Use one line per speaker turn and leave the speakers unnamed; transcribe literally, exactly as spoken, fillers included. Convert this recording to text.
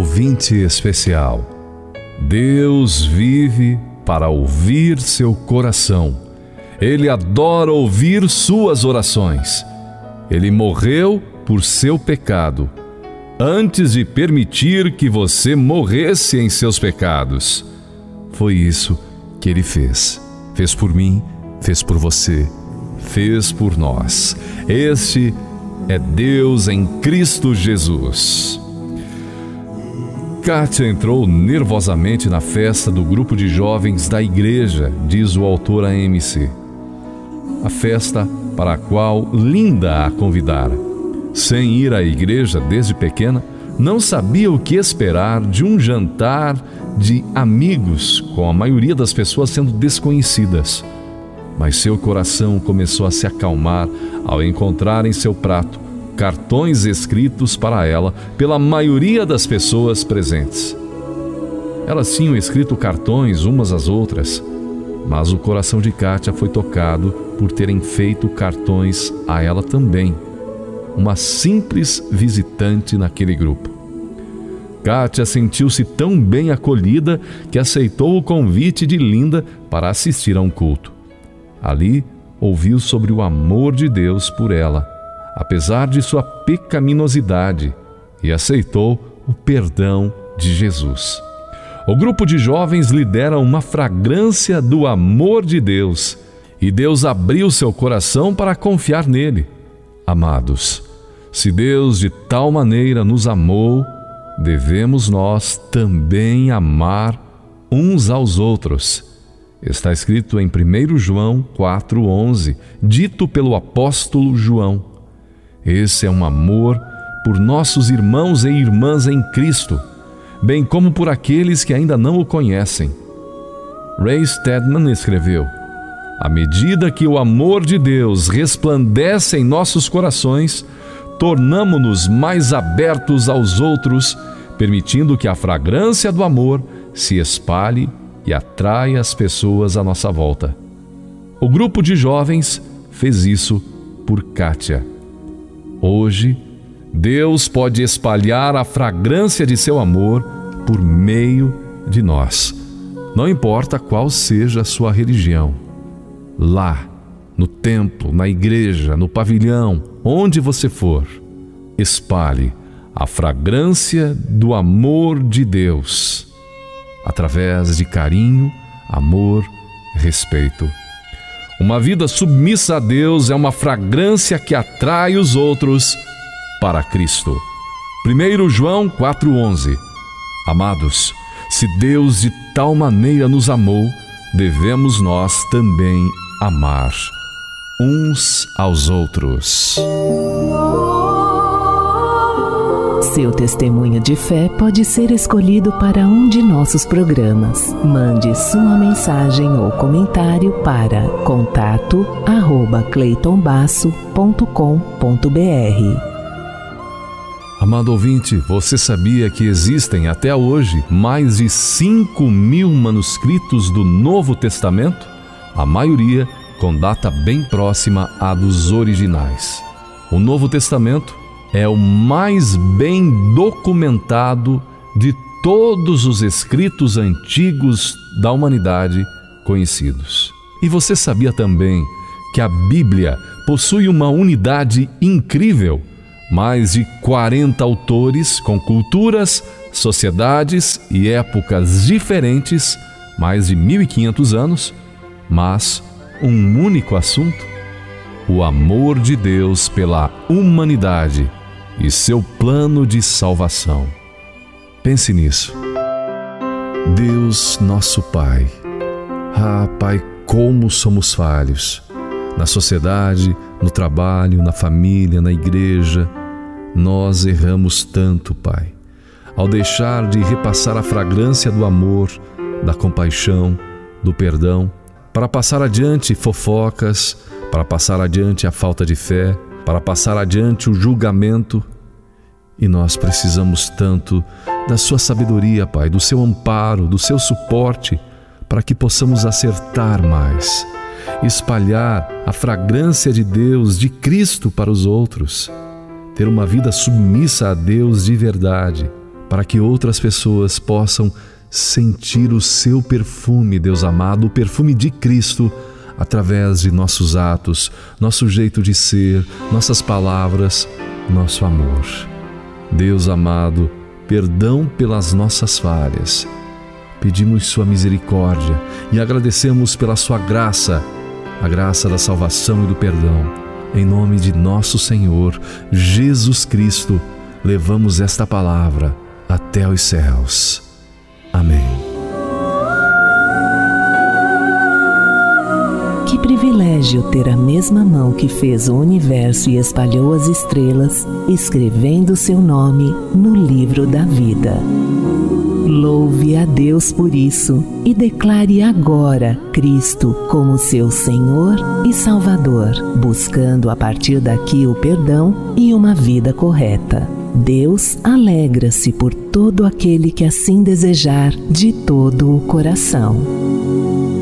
ouvinte especial, Deus vive para ouvir seu coração. Ele adora ouvir suas orações. Ele morreu por seu pecado, antes de permitir que você morresse em seus pecados. Foi isso que Ele fez. Fez por mim, fez por você, fez por nós. Este é Deus em Cristo Jesus. Kátia entrou nervosamente na festa do grupo de jovens da igreja, diz o autor A M C. A festa para a qual Linda a convidara. Sem ir à igreja desde pequena, não sabia o que esperar de um jantar de amigos, com a maioria das pessoas sendo desconhecidas. Mas seu coração começou a se acalmar ao encontrar em seu prato cartões escritos para ela pela maioria das pessoas presentes. Elas tinham escrito cartões umas às outras, mas o coração de Kátia foi tocado por terem feito cartões a ela também, uma simples visitante naquele grupo. Kátia sentiu-se tão bem acolhida que aceitou o convite de Linda para assistir a um culto. Ali, ouviu sobre o amor de Deus por ela, apesar de sua pecaminosidade, e aceitou o perdão de Jesus. O grupo de jovens lidera uma fragrância do amor de Deus, e Deus abriu seu coração para confiar nele. Amados, se Deus de tal maneira nos amou, devemos nós também amar uns aos outros. Está escrito em primeiro João quatro, onze, dito pelo apóstolo João. Esse é um amor por nossos irmãos e irmãs em Cristo, bem como por aqueles que ainda não o conhecem. Ray Stedman escreveu: à medida que o amor de Deus resplandece em nossos corações, tornamo-nos mais abertos aos outros, permitindo que a fragrância do amor se espalhe e atraia as pessoas à nossa volta. O grupo de jovens fez isso por Kátia. Hoje, Deus pode espalhar a fragrância de seu amor por meio de nós. Não importa qual seja a sua religião. Lá, no templo, na igreja, no pavilhão, onde você for, espalhe a fragrância do amor de Deus, através de carinho, amor, respeito. Uma vida submissa a Deus é uma fragrância que atrai os outros para Cristo. primeiro João quatro, onze. Amados, se Deus de tal maneira nos amou, devemos nós também amar uns aos outros.
Seu testemunho de fé pode ser escolhido para um de nossos programas. Mande sua mensagem ou comentário para contato arroba cleiton basso ponto com ponto br.
Amado ouvinte, você sabia que existem até hoje mais de cinco mil manuscritos do Novo Testamento? A maioria com data bem próxima à dos originais. O Novo Testamento é o mais bem documentado de todos os escritos antigos da humanidade conhecidos. E você sabia também que a Bíblia possui uma unidade incrível? Mais de quarenta autores com culturas, sociedades e épocas diferentes, mais de mil e quinhentos anos, mas um único assunto: o amor de Deus pela humanidade e seu plano de salvação. Pense nisso. Deus, nosso Pai. Ah, Pai, como somos falhos. Na sociedade, no trabalho, na família, na igreja, nós erramos tanto, Pai, ao deixar de repassar a fragrância do amor, da compaixão, do perdão, para passar adiante fofocas, para passar adiante a falta de fé, para passar adiante o julgamento. E nós precisamos tanto da sua sabedoria, Pai, do seu amparo, do seu suporte, para que possamos acertar mais, espalhar a fragrância de Deus, de Cristo para os outros, ter uma vida submissa a Deus de verdade, para que outras pessoas possam sentir o seu perfume, Deus amado, o perfume de Cristo, através de nossos atos, nosso jeito de ser, nossas palavras, nosso amor. Deus amado, perdão pelas nossas falhas. Pedimos sua misericórdia e agradecemos pela sua graça, a graça da salvação e do perdão. Em nome de nosso Senhor Jesus Cristo, levamos esta palavra até os céus. Amém.
Que privilégio ter a mesma mão que fez o universo e espalhou as estrelas, escrevendo seu nome no livro da vida. Louve a Deus por isso e declare agora Cristo como seu Senhor e Salvador, buscando a partir daqui o perdão e uma vida correta. Deus alegra-se por todo aquele que assim desejar de todo o coração.